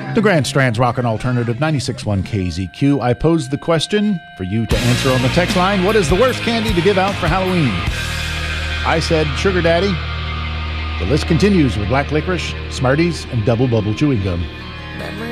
The Grand Strand's Rockin' Alternative 96.1 KZQ. I posed the question for you to answer on the text line. What is the worst candy to give out for Halloween? I said Sugar Daddy. The list continues with black licorice, Smarties, and double bubble chewing gum.